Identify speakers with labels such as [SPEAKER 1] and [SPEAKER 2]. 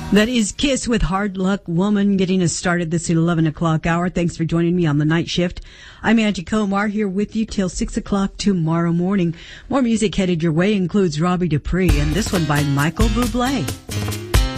[SPEAKER 1] That is Kiss with Hard Luck Woman, getting us started this 11 o'clock hour. Thanks for joining me on the night shift. I'm Angie Komar, here with you till 6 o'clock tomorrow morning. More music headed your way includes Robbie Dupree and this one by Michael Bublé.